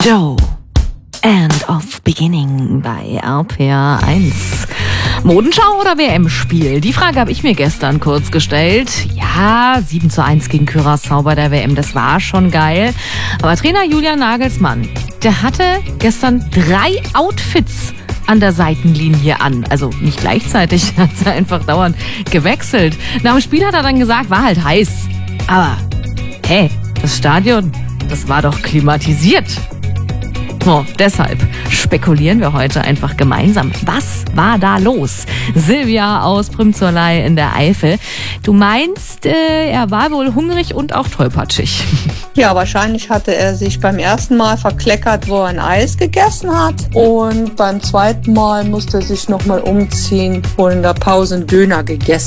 Joe, End of Beginning bei RPR 1. Modenschau oder WM-Spiel? Die Frage habe ich mir gestern kurz gestellt. Ja, 7:1 gegen Curaçao bei der WM, das war schon geil. Aber Trainer Julian Nagelsmann, der hatte gestern 3 Outfits an der Seitenlinie an. Also nicht gleichzeitig, hat er einfach dauernd gewechselt. Nach dem Spiel hat er dann gesagt, war halt heiß. Aber, hey, das Stadion, das war doch klimatisiert. Oh, deshalb spekulieren wir heute einfach gemeinsam. Was war da los? Silvia aus Prümzerlei in der Eifel. Du meinst, er war wohl hungrig und auch tollpatschig. Ja, wahrscheinlich hatte er sich beim ersten Mal verkleckert, wo er ein Eis gegessen hat. Und beim zweiten Mal musste er sich nochmal umziehen, wohl in der Pause einen Döner gegessen.